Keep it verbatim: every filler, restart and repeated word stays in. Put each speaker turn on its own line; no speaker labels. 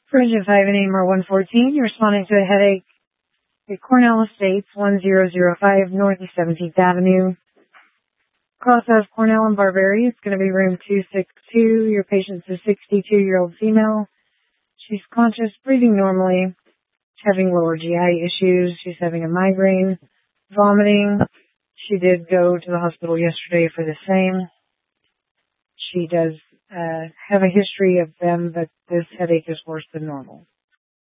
Bridge at five and A M R one fourteen, you're responding to a headache at Cornell Estates, one zero zero five Northeast seventeenth Avenue. Cross of Cornell and Barbary, it's going to be room two six two. Your patient's a sixty-two-year-old female. She's conscious, breathing normally, having lower G I issues. She's having a migraine, vomiting. She did go to the hospital yesterday for the same. She does uh, have a history of them, but this headache is worse than normal.